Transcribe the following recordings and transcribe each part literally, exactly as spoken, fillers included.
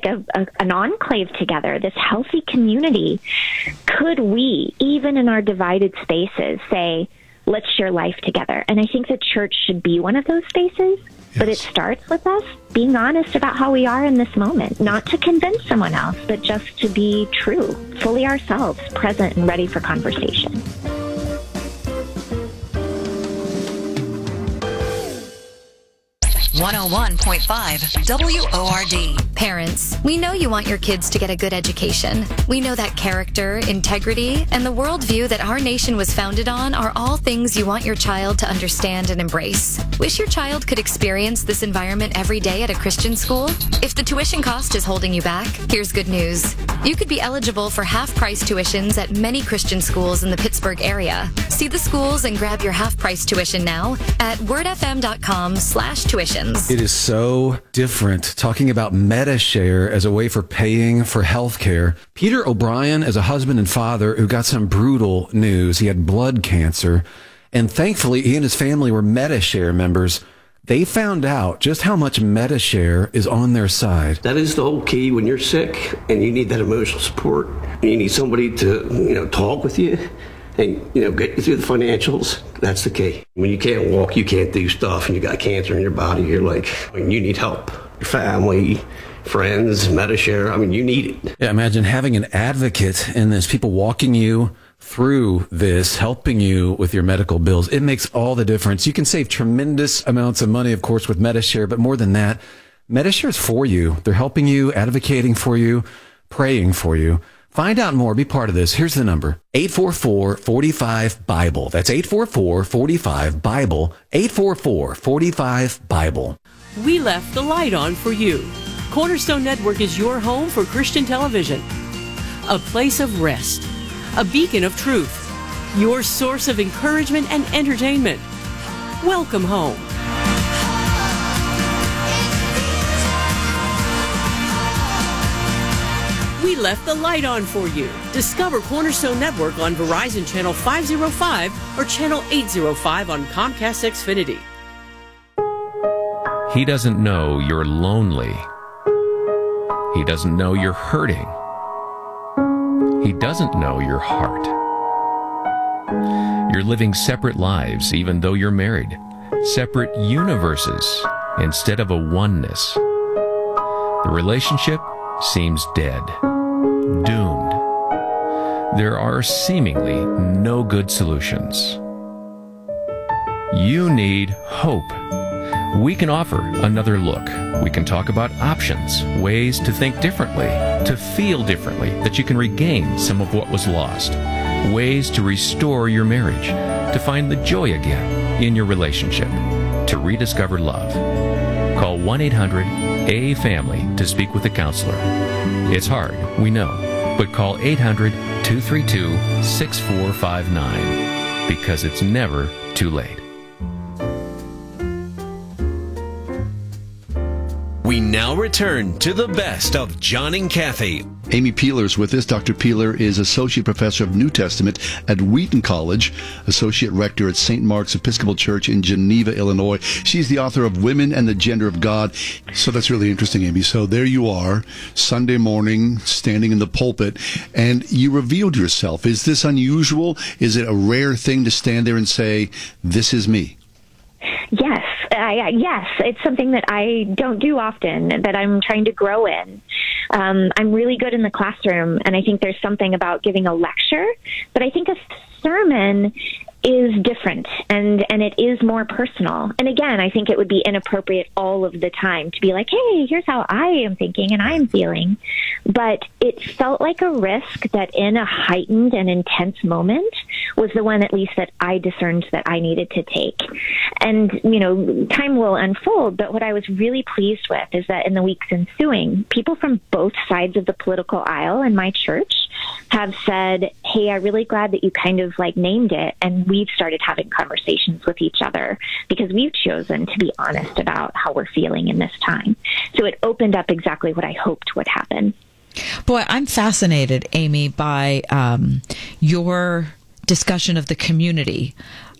a, a, an enclave together, this healthy community. Could we, even in our divided spaces, say, let's share life together? And I think the church should be one of those spaces. Yes. But it starts with us being honest about how we are in this moment, not to convince someone else, but just to be true, fully ourselves, present and ready for conversation. one oh one point five W O R D. Parents, we know you want your kids to get a good education. We know that character, integrity, and the worldview that our nation was founded on are all things you want your child to understand and embrace. Wish your child could experience this environment every day at a Christian school? If the tuition cost is holding you back, here's good news. You could be eligible for half-price tuitions at many Christian schools in the Pittsburgh area. See the schools and grab your half-price tuition now at wordfm.com slash tuition. It is so different talking about Medi-Share as a way for paying for health care. Peter O'Brien is a husband and father who got some brutal news. He had blood cancer, and thankfully he and his family were Medi-Share members. They found out just how much Medi-Share is on their side. That is the whole key when you're sick and you need that emotional support. You need somebody to, you know, talk with you and, you know, get you through the financials. That's the key. When you can't walk, you can't do stuff, and you got cancer in your body, you're like, I mean, you need help. Your family, friends, Medi-Share, I mean, you need it. Yeah, imagine having an advocate in this, people walking you through this, helping you with your medical bills. It makes all the difference. You can save tremendous amounts of money, of course, with Medi-Share, but more than that, Medi-Share is for you. They're helping you, advocating for you, praying for you. Find out more. Be part of this. Here's the number. eight four four, four five, BIBLE. That's eight four four, four five, BIBLE. eight four four, four five, BIBLE. We left the light on for you. Cornerstone Network is your home for Christian television. A place of rest. A beacon of truth. Your source of encouragement and entertainment. Welcome home. We left the light on for you. Discover Cornerstone Network on Verizon Channel five oh five or Channel eight oh five on Comcast Xfinity. He doesn't know you're lonely. He doesn't know you're hurting. He doesn't know your heart. You're living separate lives even though you're married. Separate universes instead of a oneness. The relationship seems dead. Doomed. There are seemingly no good solutions. You need hope. We can offer another look. We can talk about options, ways to think differently, to feel differently, that you can regain some of what was lost, ways to restore your marriage, to find the joy again in your relationship, to rediscover love. Call one eight hundred A family to speak with a counselor. It's hard, we know, but call eight hundred, two three two, six four five nine because it's never too late. We now return to the best of John and Kathy. Amy Peeler's with us. Doctor Peeler is Associate Professor of New Testament at Wheaton College, Associate Rector at Saint Mark's Episcopal Church in Geneva, Illinois. She's the author of Women and the Gender of God. So that's really interesting, Amy. So there you are, Sunday morning, standing in the pulpit, and you revealed yourself. Is this unusual? Is it a rare thing to stand there and say, this is me? Yes, I, yes, it's something that I don't do often, that I'm trying to grow in. Um, I'm really good in the classroom, and I think there's something about giving a lecture, but I think a sermon is different, and, and it is more personal. And again, I think it would be inappropriate all of the time to be like, hey, here's how I am thinking and I'm feeling. But it felt like a risk that in a heightened and intense moment was the one, at least, that I discerned that I needed to take. And, you know, time will unfold, but what I was really pleased with is that in the weeks ensuing, people from both sides of the political aisle in my church have said, hey, I'm really glad that you kind of like named it, and we've started having conversations with each other because we've chosen to be honest about how we're feeling in this time. So it opened up exactly what I hoped would happen. Boy, I'm fascinated, Amy, by um, your discussion of the community.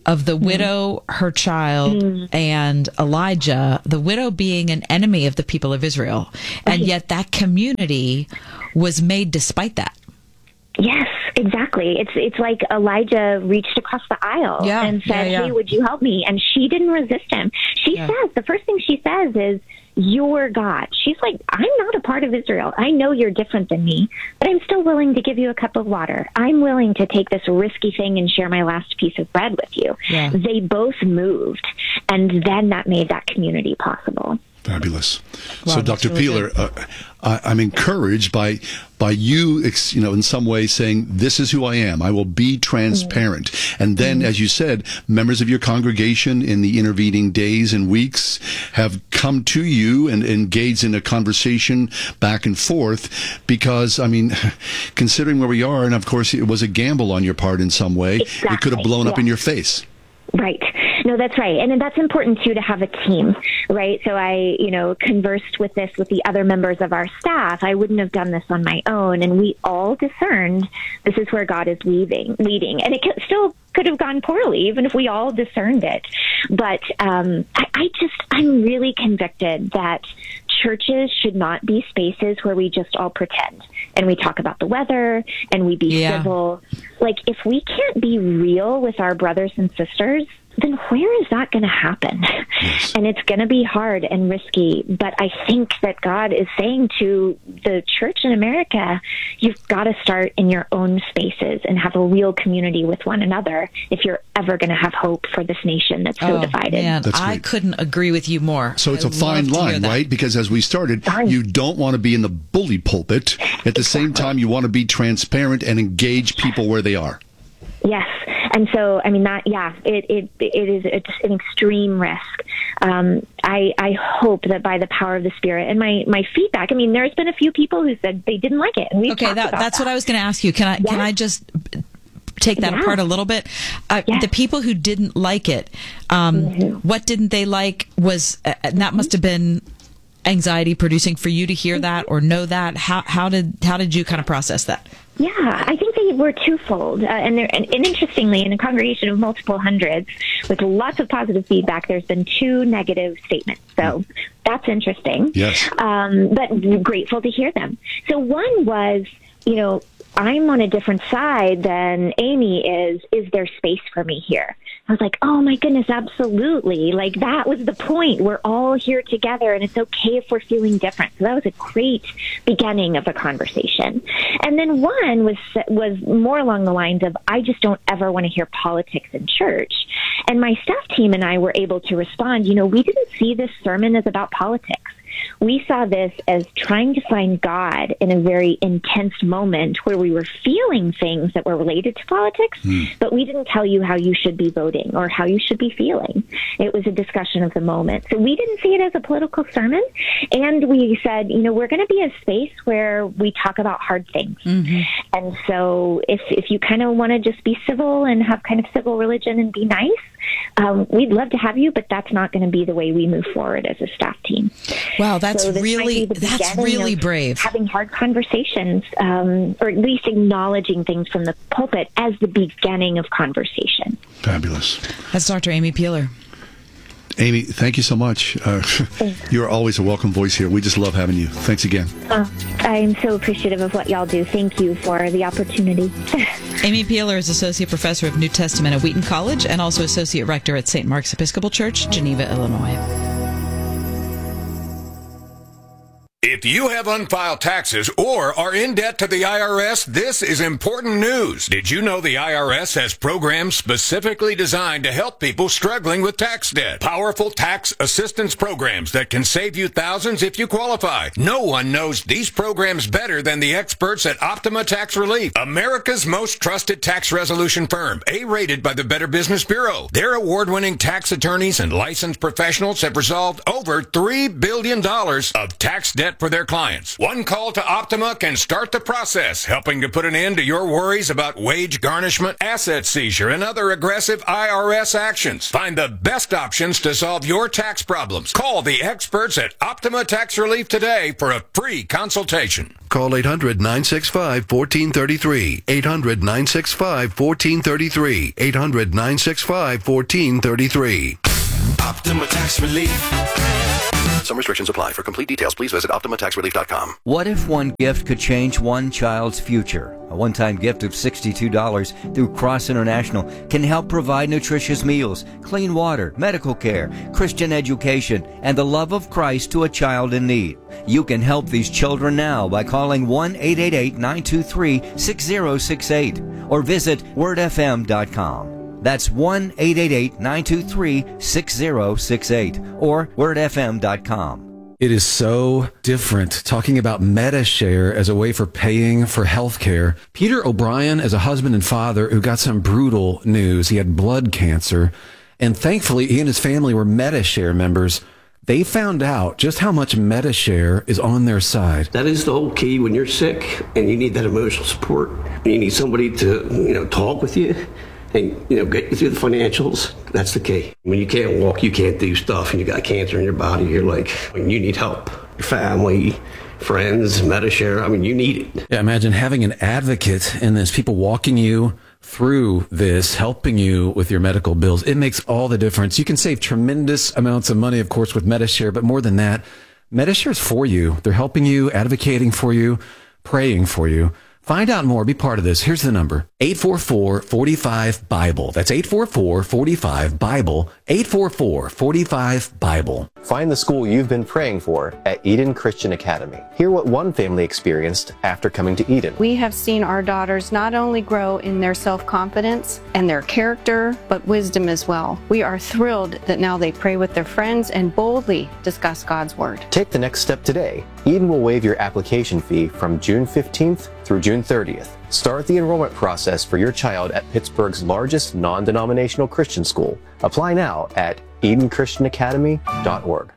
of the widow, her child, mm. and Elijah, the widow being an enemy of the people of Israel. And yet that community was made despite that. Yes, exactly. It's it's like Elijah reached across the aisle yeah, and said, yeah, yeah. hey, would you help me? And she didn't resist him. She yeah. says, the first thing she says is, you're God. She's like, I'm not a part of Israel. I know you're different than me, but I'm still willing to give you a cup of water. I'm willing to take this risky thing and share my last piece of bread with you. Yeah. They both moved, and then that made that community possible. Fabulous. Wow, so, Doctor really Peeler, uh, I, I'm encouraged by by you, you know, in some way saying, this is who I am. I will be transparent. Mm-hmm. And then, mm-hmm. as you said, members of your congregation in the intervening days and weeks have come to you and engaged in a conversation back and forth because, I mean, considering where we are, and of course, it was a gamble on your part in some way, exactly. it could have blown yeah. up in your face. Right. No, that's right. And that's important, too, to have a team, right? So I, you know, conversed with this with the other members of our staff. I wouldn't have done this on my own. And we all discerned this is where God is leading. leading. And it could, still could have gone poorly, even if we all discerned it. But um, I, I just, I'm really convicted that churches should not be spaces where we just all pretend and we talk about the weather and we be yeah. civil. Like, if we can't be real with our brothers and sisters, then where is that going to happen? Yes. And it's going to be hard and risky. But I think that God is saying to the church in America, you've got to start in your own spaces and have a real community with one another if you're ever going to have hope for this nation that's so oh, divided. Man, I couldn't agree with you more. So it's I a fine line, right? Because as we started, fine. you don't want to be in the bully pulpit. At the exactly. same time, you want to be transparent and engage people where they are. Yes. And so, I mean, that, yeah, it, it, it is, it's an extreme risk. Um, I, I hope that by the power of the Spirit and my, my feedback, I mean, there's been a few people who said they didn't like it. And we okay, that, that's that. what I was going to ask you. Can I, yeah. can I just take that yeah. apart a little bit? Uh, yes. The people who didn't like it, um, mm-hmm. what didn't they like was, uh, that must have been anxiety producing for you to hear that or know that. How, how did, how did you kind of process that? Yeah, I think they were twofold. Uh, and, and, and interestingly, in a congregation of multiple hundreds with lots of positive feedback, there's been two negative statements. So that's interesting. Yes. Um, but grateful to hear them. So one was, you know, I'm on a different side than Amy is. Is there space for me here? I was like, oh my goodness, absolutely. Like, that was the point. We're all here together and it's okay if we're feeling different. So that was a great beginning of a conversation. And then one was, was more along the lines of, I just don't ever want to hear politics in church. And my staff team and I were able to respond, you know, we didn't see this sermon as about politics. We saw this as trying to find God in a very intense moment where we were feeling things that were related to politics, mm. but we didn't tell you how you should be voting or how you should be feeling. It was a discussion of the moment. So we didn't see it as a political sermon. And we said, you know, we're going to be a space where we talk about hard things. Mm-hmm. And so if, if you kind of want to just be civil and have kind of civil religion and be nice, um, we'd love to have you, but that's not going to be the way we move forward as a staff team. Wow, that's so really that's really brave. Having hard conversations, um, or at least acknowledging things from the pulpit as the beginning of conversation. Fabulous. That's Doctor Amy Peeler. Amy, thank you so much. Uh, you're always a welcome voice here. We just love having you. Thanks again. Uh, I am so appreciative of what y'all do. Thank you for the opportunity. Amy Peeler is Associate Professor of New Testament at Wheaton College and also Associate Rector at Saint Mark's Episcopal Church, Geneva, Illinois. If you have unfiled taxes or are in debt to the I R S, this is important news. Did you know the I R S has programs specifically designed to help people struggling with tax debt? Powerful tax assistance programs that can save you thousands if you qualify. No one knows these programs better than the experts at Optima Tax Relief, America's most trusted tax resolution firm, A-rated by the Better Business Bureau. Their award-winning tax attorneys and licensed professionals have resolved over three billion dollars of tax debt for their their clients. One call to Optima can start the process, helping to put an end to your worries about wage garnishment, asset seizure, and other aggressive I R S actions. Find the best options to solve your tax problems. Call the experts at Optima Tax Relief today for a free consultation. Call eight hundred, nine six five, one four three three. eight hundred, nine six five, one four three three. eight hundred, nine six five, one four three three. Optima Tax Relief. Some restrictions apply. For complete details, please visit Optima Tax Relief dot com. What if one gift could change one child's future? A one-time gift of sixty-two dollars through Cross International can help provide nutritious meals, clean water, medical care, Christian education, and the love of Christ to a child in need. You can help these children now by calling one eight eight eight, nine two three, six zero six eight or visit word f m dot com. That's one eight eight eight, nine two three, six zero six eight or word f m dot com. It is so different talking about MediShare as a way for paying for health care. Peter O'Brien is a husband and father who got some brutal news. He had blood cancer, and thankfully he and his family were MediShare members. They found out just how much MediShare is on their side. That is the whole key when you're sick and you need that emotional support. You need somebody to, you know, talk with you and, you know, get you through the financials. That's the key. When you can't walk, you can't do stuff, and you got cancer in your body, you're like, when you need help, your family, friends, MediShare, I mean, you need it. Yeah, imagine having an advocate in this, people walking you through this, helping you with your medical bills. It makes all the difference. You can save tremendous amounts of money, of course, with MediShare, but more than that, MediShare is for you. They're helping you, advocating for you, praying for you. Find out more. Be part of this. Here's the number. eight four four, four five, BIBLE. That's eight four four, four five, BIBLE. eight four four, four five, BIBLE. Find the school you've been praying for at Eden Christian Academy. Hear what one family experienced after coming to Eden. We have seen our daughters not only grow in their self-confidence and their character, but wisdom as well. We are thrilled that now they pray with their friends and boldly discuss God's Word. Take the next step today. Eden will waive your application fee from June fifteenth through June thirtieth. Start the enrollment process for your child at Pittsburgh's largest non-denominational Christian school. Apply now at eden christian academy dot org.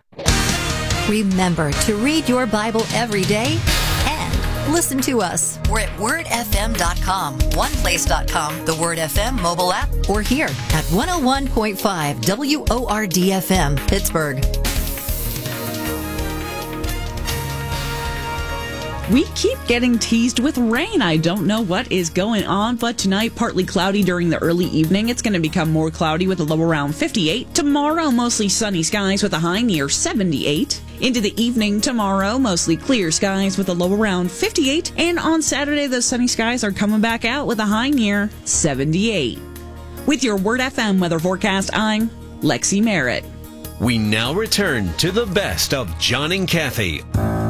Remember to read your Bible every day and listen to us. We're at word f m dot com, one place dot com, the Word F M mobile app, or here at one oh one point five W O R D F M, Pittsburgh. We keep getting teased with rain. I don't know what is going on, but tonight, partly cloudy during the early evening. It's going to become more cloudy with a low around fifty-eight. Tomorrow, mostly sunny skies with a high near seventy-eight. Into the evening tomorrow, mostly clear skies with a low around fifty-eight. And on Saturday, those sunny skies are coming back out with a high near seventy-eight. With your Word F M weather forecast, I'm Lexi Merritt. We now return to the best of John and Kathy.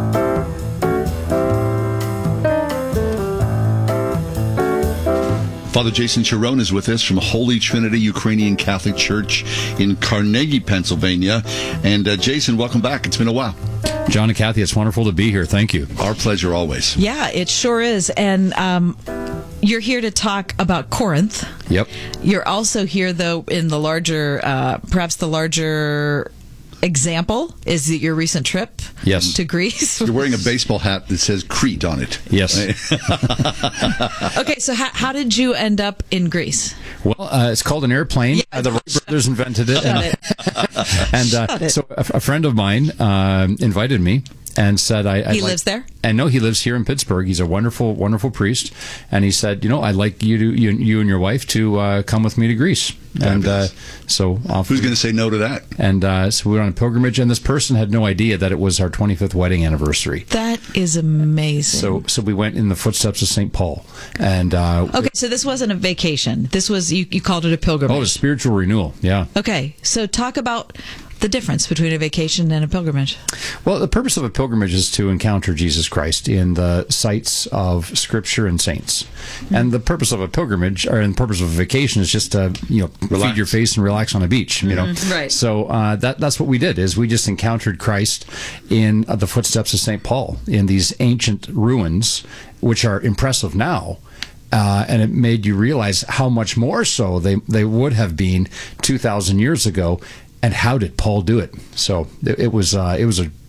Father Jason Chiron is with us from Holy Trinity Ukrainian Catholic Church in Carnegie, Pennsylvania. And uh, Jason, welcome back. It's been a while. John and Kathy, it's wonderful to be here. Thank you. Our pleasure always. Yeah, it sure is. And um, you're here to talk about Corinth. Yep. You're also here, though, in the larger, uh, perhaps the larger example is your recent trip yes. to Greece. You're wearing a baseball hat that says Crete on it. Yes. Okay, so how, how did you end up in Greece? Well, uh, it's called an airplane. Yeah, uh, the Wright brothers invented it. And, it. and uh, it. so a, a friend of mine uh, invited me and said, I, He I'd lives like, there? And no, he lives here in Pittsburgh. He's a wonderful, wonderful priest. And he said, you know, I'd like you to, you, you and your wife to uh, come with me to Greece. And uh, so off who's going to say no to that? And uh, so we went on a pilgrimage, and this person had no idea that it was our twenty-fifth wedding anniversary. That is amazing. So, so we went in the footsteps of Saint Paul, and uh, okay. So this wasn't a vacation. This was you. You called it a pilgrimage. Oh, a spiritual renewal. Yeah. Okay. So talk about the difference between a vacation and a pilgrimage. Well, the purpose of a pilgrimage is to encounter Jesus Christ in the sites of Scripture and saints. Mm-hmm. And the purpose of a pilgrimage, or the purpose of a vacation, is just to you know relax. Feed your face and relax on a beach. You know, mm-hmm. Right. So uh, that that's what we did. Is we just encountered Christ in uh, the footsteps of Saint Paul in these ancient ruins, which are impressive now. Uh, and it made you realize how much more so they they would have been two thousand years ago. And how did Paul do it? So it, it was uh, it was a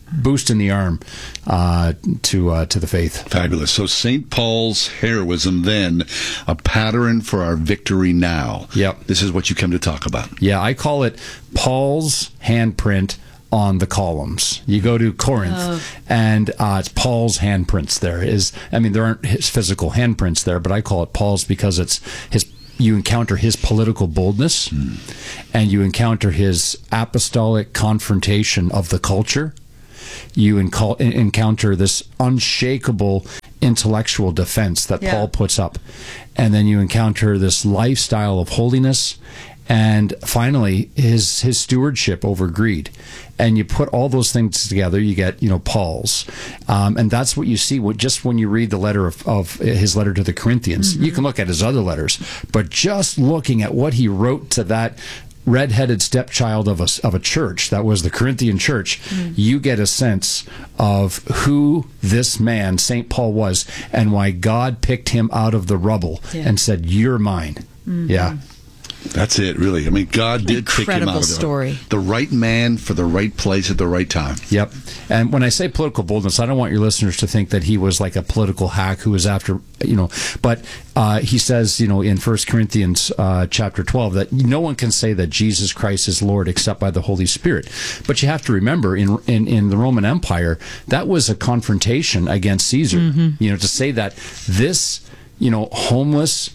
boost in the arm uh, to uh, to the faith. Fabulous. So Saint Paul's heroism then, a pattern for our victory now. Yep. This is what you come to talk about. Yeah, I call it Paul's handprint on the columns. You go to Corinth, oh. and uh, it's Paul's handprints there. Is I mean, there aren't his physical handprints there, but I call it Paul's because it's his. You encounter his political boldness, mm. and you encounter his apostolic confrontation of the culture. You enco- encounter this unshakable intellectual defense that yeah. Paul puts up. And then you encounter this lifestyle of holiness. And finally, his his stewardship over greed. And you put all those things together, you get, you know, Paul's. Um, and that's what you see what, just when you read the letter of, of his letter to the Corinthians. Mm-hmm. You can look at his other letters, but just looking at what he wrote to that redheaded stepchild of a, of a church, that was the Corinthian church, mm. you get a sense of who this man, Saint Paul, was and why God picked him out of the rubble yeah. and said, "You're mine." Mm-hmm. Yeah. That's it, really. I mean, God did pick him out of the, story. the right man for the right place at the right time. Yep. And when I say political boldness, I don't want your listeners to think that he was like a political hack who was after, you know, but uh, he says, you know, in First Corinthians uh, chapter twelve that no one can say that Jesus Christ is Lord except by the Holy Spirit. But you have to remember, in in, in the Roman Empire, that was a confrontation against Caesar. Mm-hmm. You know, to say that this, you know, homeless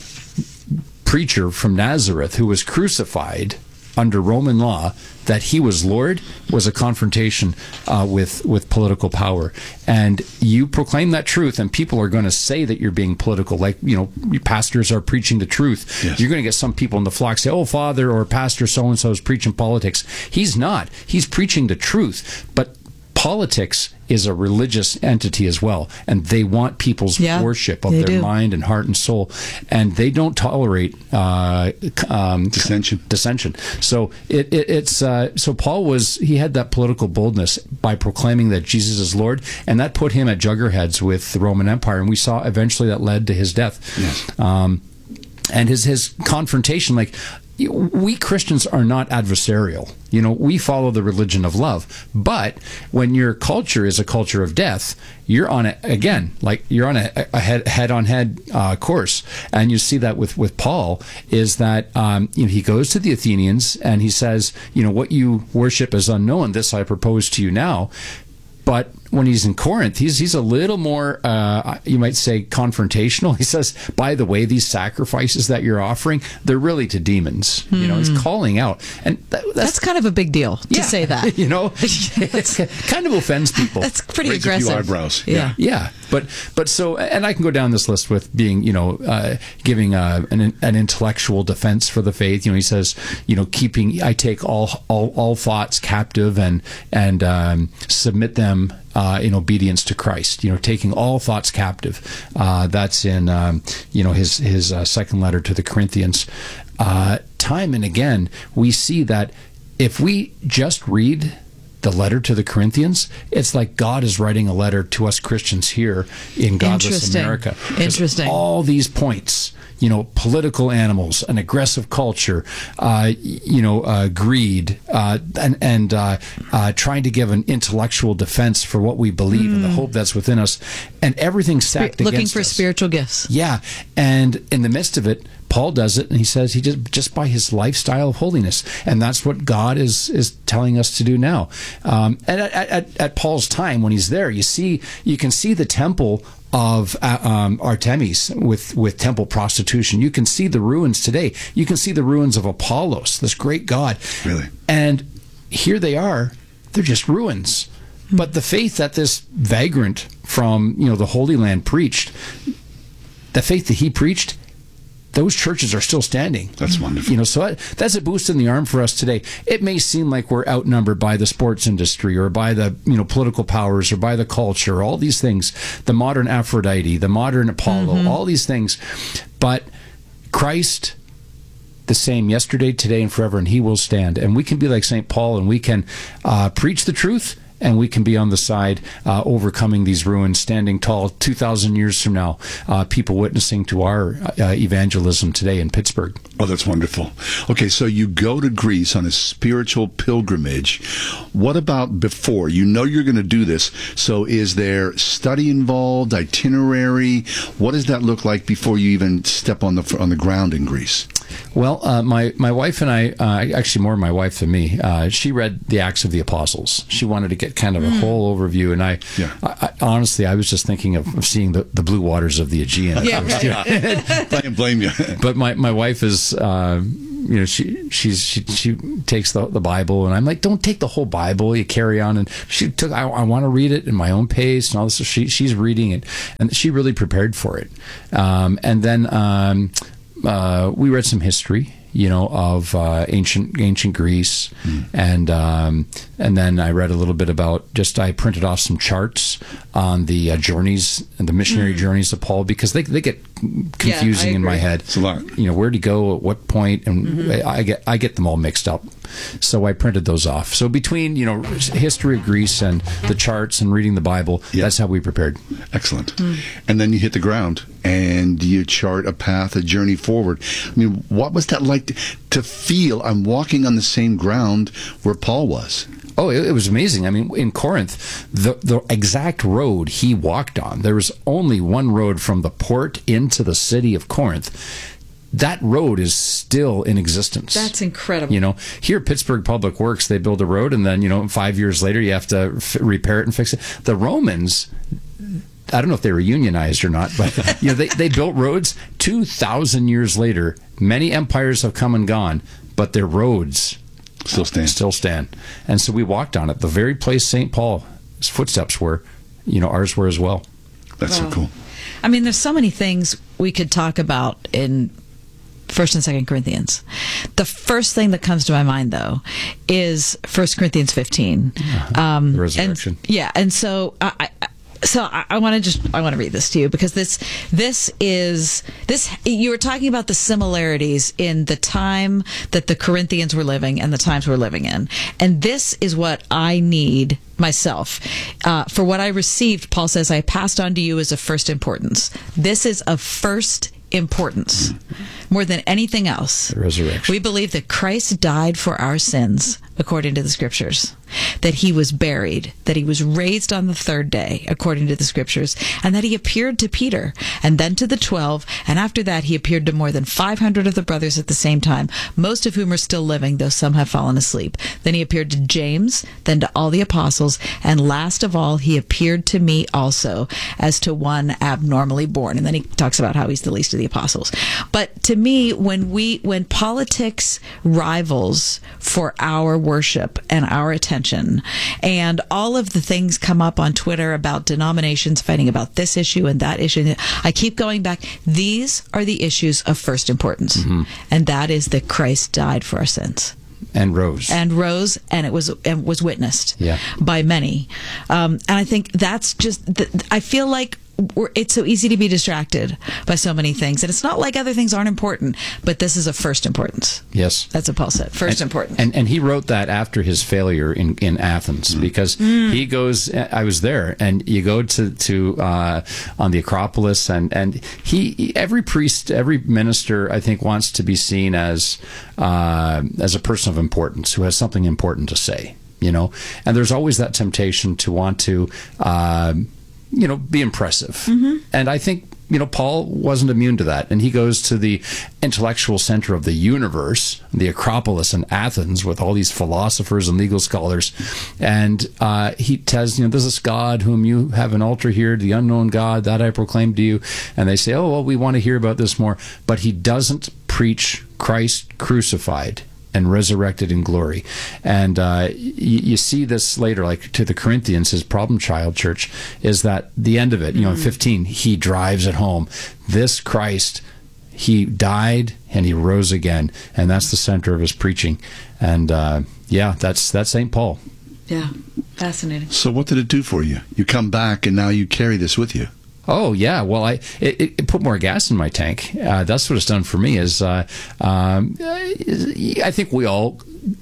preacher from Nazareth who was crucified under Roman law, that he was Lord, was a confrontation uh, with with political power. And you proclaim that truth, and people are going to say that you're being political. Like, you know, pastors are preaching the truth. Yes. You're going to get some people in the flock say, "Oh, Father or Pastor so-and-so is preaching politics." He's not. He's preaching the truth. But politics is a religious entity as well, and they want people's yeah, worship of their do. mind and heart and soul, and they don't tolerate uh, um, dissension. Dissension. So it, it, it's uh, so Paul was he had that political boldness by proclaiming that Jesus is Lord, and that put him at juggerheads with the Roman Empire, and we saw eventually that led to his death. Yes. Um, and his his confrontation, like. We Christians are not adversarial. You know, we follow the religion of love. But when your culture is a culture of death, you're on a, again, like you're on a, a head, head-on-head uh, course. And you see that with, with Paul, is that um, you know, he goes to the Athenians and he says, you know, what you worship is unknown. This I propose to you now. But when he's in Corinth, he's he's a little more, uh, you might say, confrontational. He says, by the way, these sacrifices that you're offering, they're really to demons. Mm. You know, he's calling out. And that, that's, that's kind of a big deal to yeah, say that. You know, it kind of offends people. That's pretty Raise aggressive. A few eyebrows. Yeah. yeah. Yeah. But, but so, and I can go down this list with being, you know, uh, giving a, an, an intellectual defense for the faith. You know, he says, you know, keeping, I take all, all, all thoughts captive and, and um, submit them Uh, in obedience to Christ, you know, taking all thoughts captive. Uh, that's in, um, you know, his his uh, second letter to the Corinthians. Uh, time and again, we see that if we just read the letter to the Corinthians, it's like God is writing a letter to us Christians here in godless America. Interesting. All these points. You know, political animals, an aggressive culture, uh, you know, uh, greed, uh, and, and uh, uh, trying to give an intellectual defense for what we believe mm. and the hope that's within us, and everything stacked Looking against us. Looking for spiritual gifts. Yeah, and in the midst of it, Paul does it, and he says he just just by his lifestyle of holiness, and that's what God is is telling us to do now. Um, and at, at, at Paul's time, when he's there, you see, you can see the temple of uh, um, Artemis with, with temple prostitution. You can see the ruins today. You can see the ruins of Apollos, this great god. Really? And here they are. They're just ruins. But the faith that this vagrant from, you know, the Holy Land preached, the faith that he preached, those churches are still standing. That's wonderful. You know, so that's a boost in the arm for us today. It may seem like we're outnumbered by the sports industry or by the, you know, political powers or by the culture, all these things, the modern Aphrodite, the modern Apollo, mm-hmm. all these things. But Christ, the same yesterday, today, and forever, and he will stand. And we can be like Saint Paul, and we can uh, preach the truth, and we can be on the side uh, overcoming these ruins, standing tall two thousand years from now, uh, people witnessing to our uh, evangelism today in Pittsburgh. Oh, that's wonderful. Okay, so you go to Greece on a spiritual pilgrimage. What about before? You know you're going to do this, so is there study involved, itinerary? What does that look like before you even step on the on the ground in Greece? Well, uh, my, my wife and I, uh, actually more my wife than me, uh, she read the Acts of the Apostles. She wanted to get kind of a mm. whole overview, and I, yeah. I, I honestly, I was just thinking of, of seeing the, the blue waters of the Aegean. Yeah, right. I can't blame you. But my, my wife is... Uh, you know, she she's she she takes the the Bible, and I'm like, don't take the whole Bible. You carry on, and she took. I, I want to read it in my own pace and all this. So she she's reading it, and she really prepared for it. Um, and then um, uh, we read some history, you know, of uh, ancient ancient Greece, mm. and um, and then I read a little bit about. Just I printed off some charts on the uh, journeys and the missionary mm. journeys of Paul, because they they get confusing yeah, in my head. It's a lot. You know, where'd he go at what point, and mm-hmm. I get I get them all mixed up. So I printed those off. So between, you know, history of Greece and the charts and reading the Bible, yeah. that's how we prepared. Excellent. Mm. And then you hit the ground and you chart a path, a journey forward. I mean, what was that like to, to feel I'm walking on the same ground where Paul was? Oh, it, it was amazing. I mean, in Corinth, the the exact road he walked on, there was only one road from the port into the city of Corinth. That road is still in existence. That's incredible. You know, here at Pittsburgh Public Works, they build a road, and then, you know, five years later, you have to f- repair it and fix it. The Romans, I don't know if they were unionized or not, but you know, they, they built roads two thousand years later. Many empires have come and gone, but their roads still stand. Still stand. And so we walked on it. The very place Saint Paul's footsteps were, you know, ours were as well. That's wow. so cool. I mean, there's so many things we could talk about in First and Second Corinthians. The first thing that comes to my mind, though, is First Corinthians fifteen. Uh-huh. Um, the resurrection. And, yeah, and so I, I so I, I want to just I want to read this to you, because this this is this you were talking about the similarities in the time that the Corinthians were living and the times we're living in, and this is what I need myself. Uh, for what I received, Paul says, I passed on to you as of first importance. This is of first importance more than anything else. The resurrection. We believe that Christ died for our sins according to the scriptures, that he was buried, that he was raised on the third day according to the scriptures, and that he appeared to Peter and then to the twelve, and after that he appeared to more than five hundred of the brothers at the same time, most of whom are still living, though some have fallen asleep. Then he appeared to James, then to all the apostles, and last of all he appeared to me also, as to one abnormally born. And then he talks about how he's the least of the apostles. But to me, when we when politics rivals for our worship and our attention, and all of the things come up on Twitter about denominations fighting about this issue and that issue, I keep going back. These are the issues of first importance, mm-hmm. and that is that Christ died for our sins. And rose. And rose, and it was and was witnessed yeah. by many. Um, and I think that's just, the, I feel like we're, it's so easy to be distracted by so many things. And it's not like other things aren't important, but this is of first importance. Yes. That's what Paul said, first and, importance. And and he wrote that after his failure in, in Athens, mm. because mm. he goes, I was there, and you go to, to uh, on the Acropolis, and, and he, every priest, every minister, I think, wants to be seen as, uh, as a person of importance who has something important to say, you know? And there's always that temptation to want to, uh, you know, be impressive. Mm-hmm. And I think, you know, Paul wasn't immune to that. And he goes to the intellectual center of the universe, the Acropolis in Athens, with all these philosophers and legal scholars. And uh, he says, you know, there's this God whom you have an altar here, the unknown God, that I proclaim to you. And they say, oh, well, we want to hear about this more. But he doesn't preach Christ crucified and resurrected in glory. And uh, you, you see this later, like to the Corinthians, his problem child church, is that the end of it, you know, in fifteen, he drives it home. This Christ, he died and he rose again. And that's the center of his preaching. And uh, yeah, that's that's Saint Paul. Yeah, fascinating. So what did it do for you? You come back and now you carry this with you. Oh yeah, well, I it, it put more gas in my tank. Uh, that's what it's done for me. Is uh, um, I think we all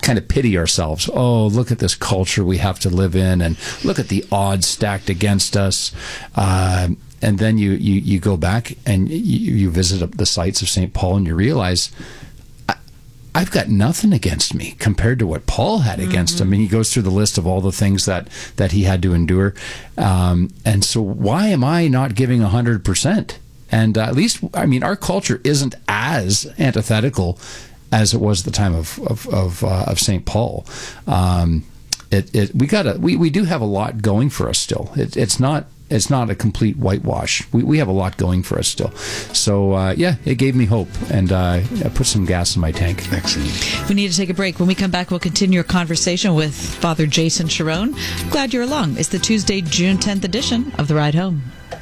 kind of pity ourselves. Oh, look at this culture we have to live in, and look at the odds stacked against us. Uh, and then you, you, you go back and you, you visit the sites of Saint Paul, and you realize, I've got nothing against me compared to what Paul had against mm-hmm. him. And he goes through the list of all the things that, that he had to endure. Um, and so why am I not giving one hundred percent? And uh, at least, I mean, our culture isn't as antithetical as it was at the time of of of, uh, of Saint Paul. Um, it, it we got a we, we do have a lot going for us still. It, it's not it's not a complete whitewash. We we have a lot going for us still. So uh, yeah, it gave me hope, and uh, I put some gas in my tank. Excellent. We need to take a break. When we come back, we'll continue our conversation with Father Jason Sharon. Glad you're along. It's the Tuesday, June tenth edition of The Ride Home.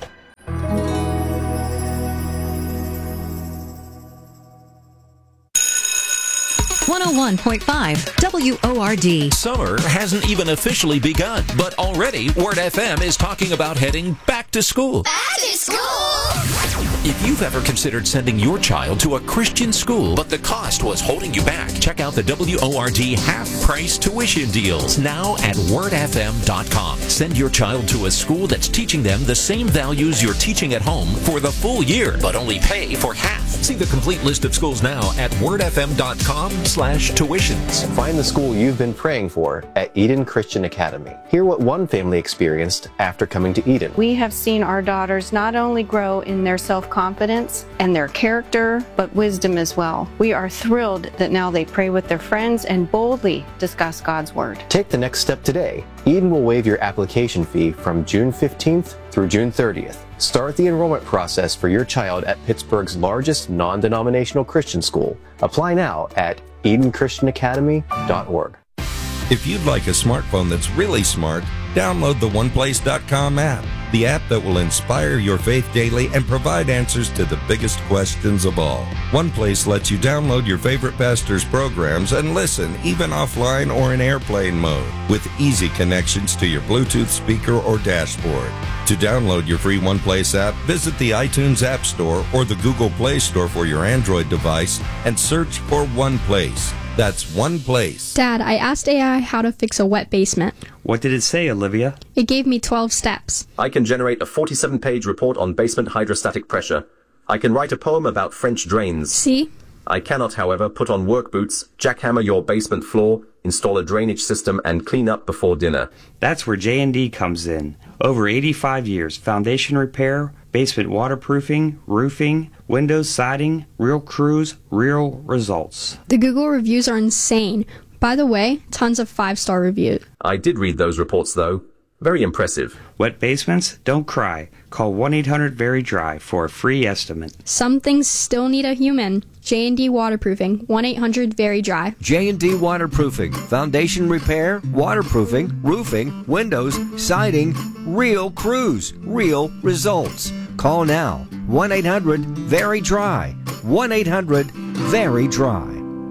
one oh one point five W O R D. Summer hasn't even officially begun, but already Word F M is talking about heading back to school. Back to school! If you've ever considered sending your child to a Christian school, but the cost was holding you back, check out the W O R D half-price tuition deals now at word f m dot com. Send your child to a school that's teaching them the same values you're teaching at home for the full year, but only pay for half. See the complete list of schools now at word f m dot com slash tuitions. Find the school you've been praying for at Eden Christian Academy. Hear what one family experienced after coming to Eden. We have seen our daughters not only grow in their self-confidence and their character, but wisdom as well. We are thrilled that now they pray with their friends and boldly discuss God's Word. Take the next step today. Eden will waive your application fee from June fifteenth through June thirtieth. Start the enrollment process for your child at Pittsburgh's largest non-denominational Christian school. Apply now at eden christian academy dot org. If you'd like a smartphone that's really smart, download the one place dot com app, the app that will inspire your faith daily and provide answers to the biggest questions of all. OnePlace lets you download your favorite pastor's programs and listen, even offline or in airplane mode, with easy connections to your Bluetooth speaker or dashboard. To download your free OnePlace app, visit the iTunes App Store or the Google Play Store for your Android device and search for OnePlace. That's OnePlace. Dad, I asked A I how to fix a wet basement. What did it say, Olivia? It gave me twelve steps. I can generate a forty-seven page report on basement hydrostatic pressure. I can write a poem about French drains. See? I cannot, however, put on work boots, jackhammer your basement floor, install a drainage system, and clean up before dinner. That's where J and D comes in. Over eighty-five years, foundation repair, basement waterproofing, roofing, windows, siding, real crews, real results. The Google reviews are insane. By the way, tons of five-star reviews. I did read those reports, though. Very impressive. Wet basements? Don't cry. Call one eight hundred very dry for a free estimate. Some things still need a human. J and D Waterproofing, one eight hundred very dry. J and D Waterproofing, foundation repair, waterproofing, roofing, windows, siding, real crews, real results. Call now, one eight hundred very dry. one eight hundred very dry.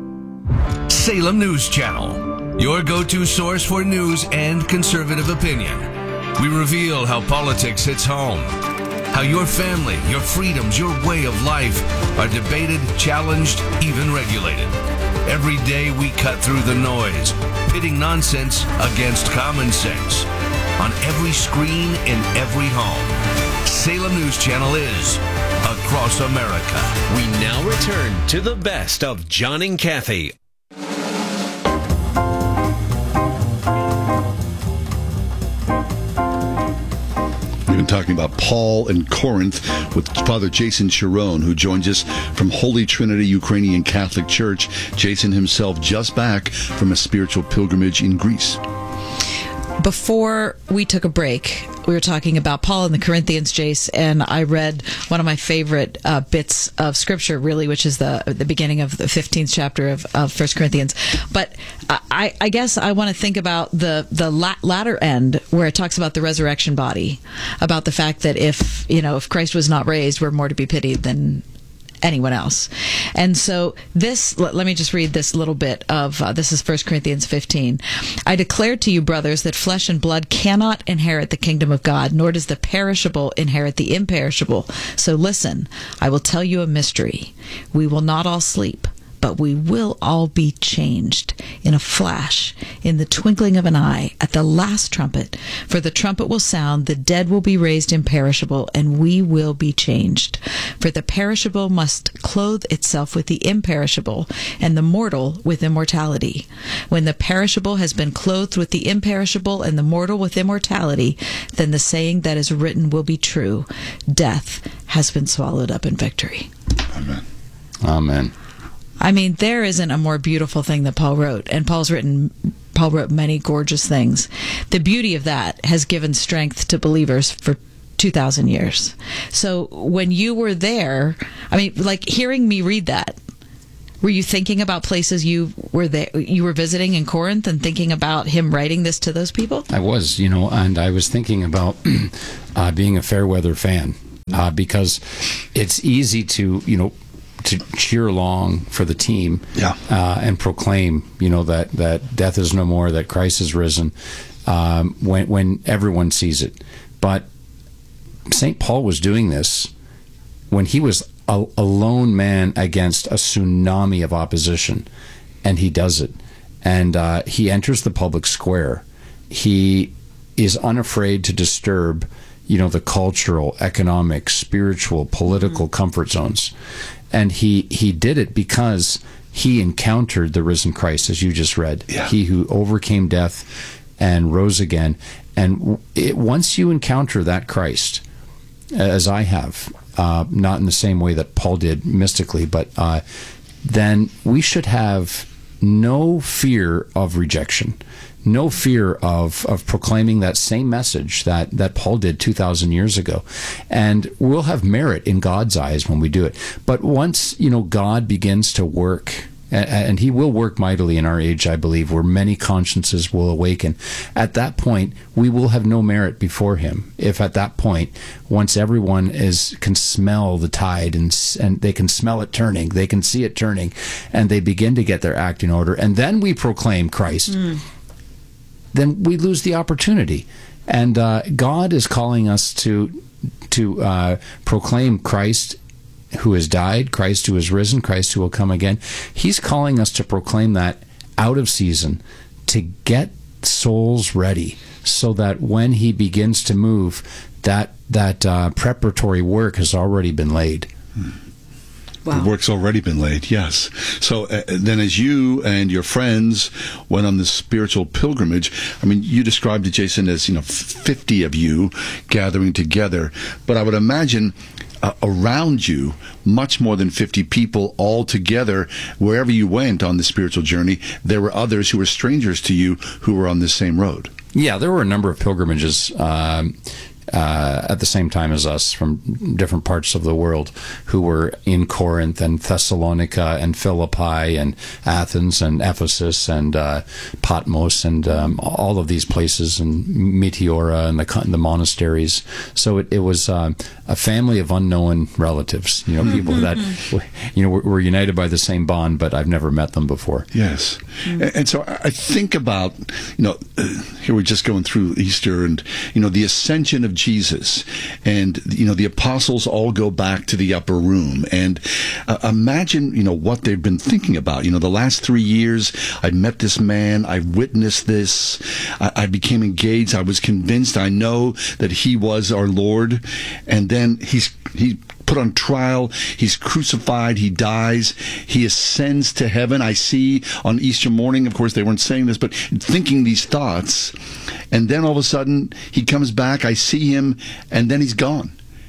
Salem News Channel, your go-to source for news and conservative opinion. We reveal how politics hits home, how your family, your freedoms, your way of life are debated, challenged, even regulated. Every day we cut through the noise, pitting nonsense against common sense. On every screen, in every home. Salem News Channel is across America. We now return to the best of John and Kathy. We've been talking about Paul and Corinth with Father Jason Sharon, who joins us from Holy Trinity Ukrainian Catholic Church. Jason himself just back from a spiritual pilgrimage in Greece. Before we took a break, we were talking about Paul and the Corinthians, Jace, and I read one of my favorite uh, bits of Scripture, really, which is the the beginning of the fifteenth chapter of, of First Corinthians. But I, I guess I want to think about the the la- latter end, where it talks about the resurrection body, about the fact that if you know if Christ was not raised, we're more to be pitied than anyone else. And so this, let, let me just read this little bit of, uh, this is First Corinthians fifteen. I declare to you, brothers, that flesh and blood cannot inherit the kingdom of God, nor does the perishable inherit the imperishable. So listen, I will tell you a mystery. We will not all sleep, but we will all be changed in a flash, in the twinkling of an eye, at the last trumpet. For the trumpet will sound, the dead will be raised imperishable, and we will be changed. For the perishable must clothe itself with the imperishable, and the mortal with immortality. When the perishable has been clothed with the imperishable, and the mortal with immortality, then the saying that is written will be true: death has been swallowed up in victory. Amen. Amen. I mean, there isn't a more beautiful thing that Paul wrote, and Paul's written, Paul wrote many gorgeous things. The beauty of that has given strength to believers for two thousand years. So when you were there, I mean, like hearing me read that, were you thinking about places you were there, you were visiting in Corinth, and thinking about him writing this to those people? I was, you know, and I was thinking about uh, being a fair weather fan, uh, because it's easy to, you know, to cheer along for the team, yeah. uh, and proclaim, you know, that, that death is no more, that Christ is risen, um, when when everyone sees it. But Saint Paul was doing this when he was a, a lone man against a tsunami of opposition, and he does it. And uh, he enters the public square. He is unafraid to disturb, you know, the cultural, economic, spiritual, political mm-hmm. comfort zones. And he, he did it because he encountered the risen Christ, as you just read. Yeah. He who overcame death and rose again. And it, once you encounter that Christ, as I have, uh, not in the same way that Paul did mystically, but uh, then we should have no fear of rejection, no fear of, of proclaiming that same message that, that Paul did two thousand years ago. And we'll have merit in God's eyes when we do it. But once, you know, God begins to work, and, and he will work mightily in our age, I believe, where many consciences will awaken. At that point, we will have no merit before him. If at that point, once everyone is can smell the tide and and they can smell it turning, they can see it turning, and they begin to get their act in order, and then we proclaim Christ, mm. then we lose the opportunity. And uh, God is calling us to to uh, proclaim Christ who has died, Christ who has risen, Christ who will come again. He's calling us to proclaim that out of season, to get souls ready, so that when he begins to move, that that uh, preparatory work has already been laid. Hmm. Wow. The work's already been laid, yes. So uh, then as you and your friends went on this spiritual pilgrimage, I mean, you described it, Jason, as, you know, fifty of you gathering together. But I would imagine uh, around you, much more than fifty people all together, wherever you went on the spiritual journey, there were others who were strangers to you who were on the same road. Yeah, there were a number of pilgrimages um, Uh, at the same time as us from different parts of the world who were in Corinth and Thessalonica and Philippi and Athens and Ephesus and uh, Patmos and um, all of these places, and Meteora and the, the monasteries. So it, it was uh, a family of unknown relatives, you know, people that, you know, were, were united by the same bond, but I've never met them before. Yes. Mm-hmm. And, and so I think about, you know, uh, here we're just going through Easter and, you know, the ascension of Jesus, and you know the apostles all go back to the upper room, and uh, imagine, you know, what they've been thinking about. You know, the last three years, I met this man, I witnessed this, I, I became engaged, I was convinced, I know that he was our Lord, and then he's he. put on trial, he's crucified, he dies, he ascends to heaven. I see on Easter morning, of course they weren't saying this, but thinking these thoughts, and then all of a sudden he comes back, I see him, and then he's gone.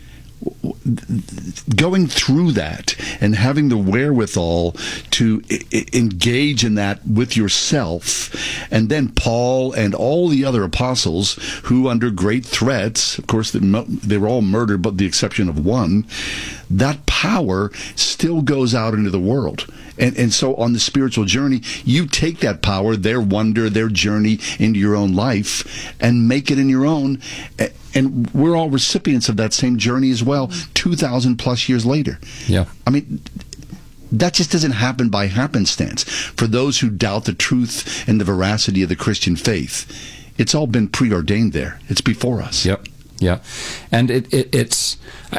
Going through that and having the wherewithal to I- engage in that with yourself, and then Paul and all the other apostles who, under great threats, of course they were all murdered but the exception of one, that power still goes out into the world. And and so on the spiritual journey, you take that power, their wonder, their journey into your own life, and make it in your own. And we're all recipients of that same journey as well, two thousand plus years later. Yeah. I mean, that just doesn't happen by happenstance. For those who doubt the truth and the veracity of the Christian faith, it's all been preordained there. It's before us. Yep. Yeah. And it, it it's...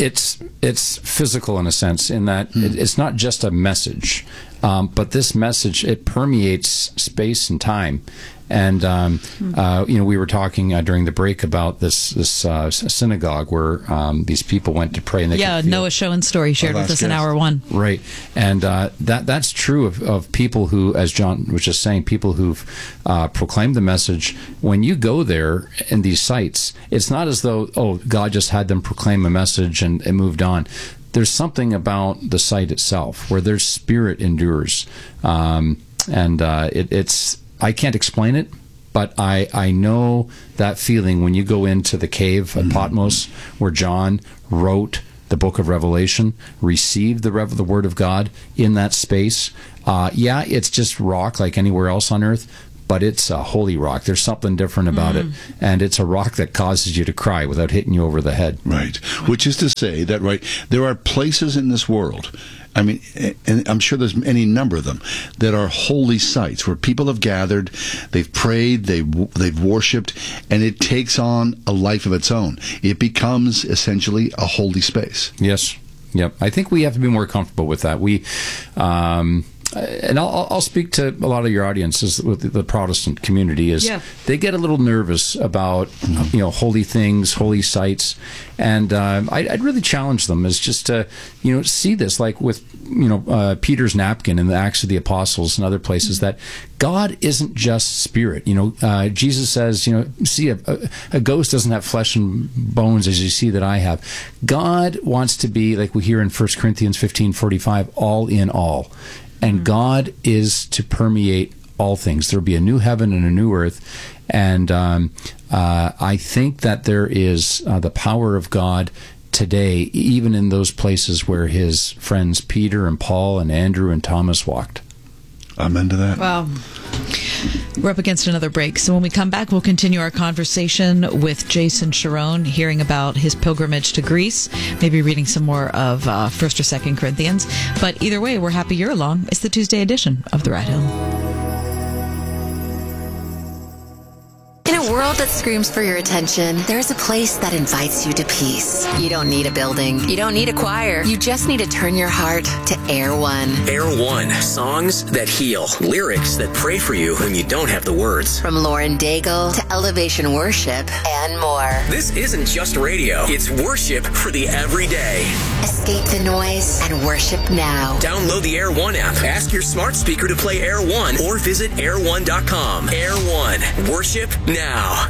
it's it's physical in a sense, in that mm. it, it's not just a message, um, but this message, it permeates space and time. And um, mm. uh, you know, we were talking uh, during the break about this this uh, synagogue where um, these people went to pray. And they yeah, could feel, Noah Schoen's story shared with us in hour one. Right, and uh, that that's true of, of people who, as John was just saying, people who've uh, proclaimed the message. When you go there in these sites, it's not as though, oh, God just had them proclaim a message and it moved on. There's something about the site itself where their spirit endures, um, and uh, it, it's. I can't explain it, but I, I know that feeling when you go into the cave at Patmos, where John wrote the book of Revelation, received the rev- the word of God in that space. Uh, yeah, it's just rock like anywhere else on earth, but it's a holy rock. There's something different about mm. it, and it's a rock that causes you to cry without hitting you over the head. Right, which is to say that, right, there are places in this world, I mean, and I'm sure there's any number of them, that are holy sites where people have gathered, they've prayed, they've, they've worshipped, and it takes on a life of its own. It becomes essentially a holy space. Yes. Yep. I think we have to be more comfortable with that. We, um, and I'll, I'll speak to a lot of your audiences with the Protestant community. Is yeah. they get a little nervous about you know holy things, holy sites, and um, I, I'd really challenge them is just to you know see this like with you know uh, Peter's napkin in the Acts of the Apostles and other places mm-hmm. that God isn't just spirit. You know, uh, Jesus says you know see a, a, a ghost doesn't have flesh and bones as you see that I have. God wants to be like we hear in First Corinthians fifteen forty-five, all in all. And God is to permeate all things. There'll be a new heaven and a new earth. And um, uh, I think that there is uh, the power of God today, even in those places where his friends Peter and Paul and Andrew and Thomas walked. Amen to that. Wow. We're up against another break. So when we come back, we'll continue our conversation with Jason Sharon, hearing about his pilgrimage to Greece, maybe reading some more of uh, First or Second Corinthians. But either way, we're happy you're along. It's the Tuesday edition of The Rat Hill. In a world that screams for your attention, there's a place that invites you to peace. You don't need a building. You don't need a choir. You just need to turn your heart to Air One. Air One. Songs that heal. Lyrics that pray for you when you don't have the words. From Lauren Daigle to Elevation Worship and more. This isn't just radio. It's worship for the everyday. Escape the noise and worship now. Download the Air One app. Ask your smart speaker to play Air One or visit air one dot com. Air One. Worship now.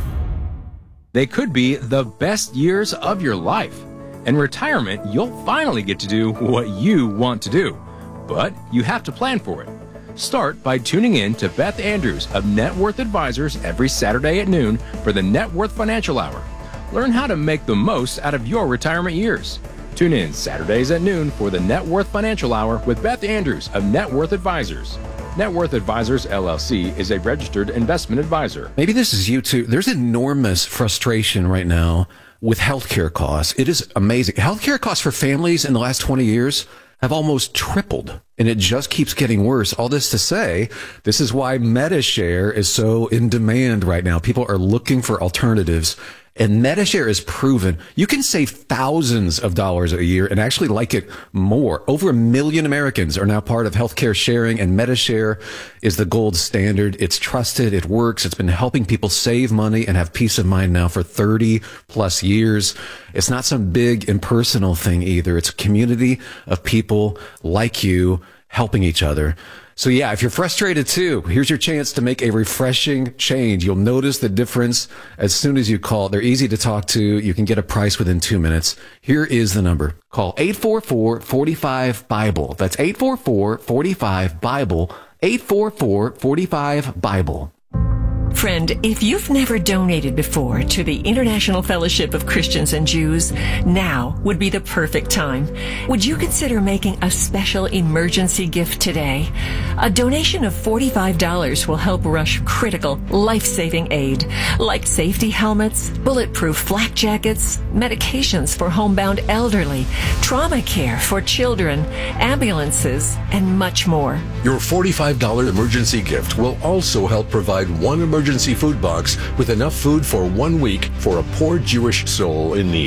They could be the best years of your life. In retirement, you'll finally get to do what you want to do. But you have to plan for it. Start by tuning in to Beth Andrews of Net Worth Advisors every Saturday at noon for the Net Worth Financial Hour. Learn how to make the most out of your retirement years. Tune in Saturdays at noon for the Net Worth Financial Hour with Beth Andrews of Net Worth Advisors. Net Worth Advisors, L L C, is a registered investment advisor. Maybe this is you too. There's enormous frustration right now with healthcare costs. It is amazing. Healthcare costs for families in the last twenty years have almost tripled, and it just keeps getting worse. All this to say, this is why MediShare is so in demand right now. People are looking for alternatives. And MediShare is proven you can save thousands of dollars a year and actually like it more. Over a million Americans are now part of healthcare sharing, and MediShare is the gold standard. It's trusted. It works. It's been helping people save money and have peace of mind now for thirty plus years. It's not some big impersonal thing either. It's a community of people like you helping each other. So yeah, if you're frustrated too, here's your chance to make a refreshing change. You'll notice the difference as soon as you call. They're easy to talk to. You can get a price within two minutes. Here is the number. Call eight four four, four five, BIBLE. That's eight four four, four five, BIBLE. eight four four, four five, BIBLE. Friend, if you've never donated before to the International Fellowship of Christians and Jews, now would be the perfect time. Would you consider making a special emergency gift today? A donation of forty-five dollars will help rush critical, life-saving aid, like safety helmets, bulletproof flak jackets, medications for homebound elderly, trauma care for children, ambulances, and much more. Your forty-five dollars emergency gift will also help provide one emergency food box with enough food for one week for a poor Jewish soul in need.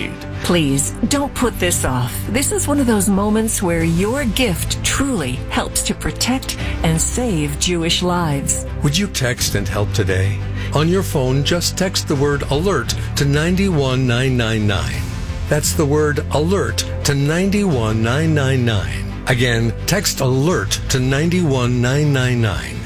Please, don't put this off. This is one of those moments where your gift truly helps to protect and save Jewish lives. Would you text and help today? On your phone, just text the word ALERT to nine one nine nine nine. That's the word ALERT to nine one nine nine nine. Again, text ALERT to nine one nine nine nine.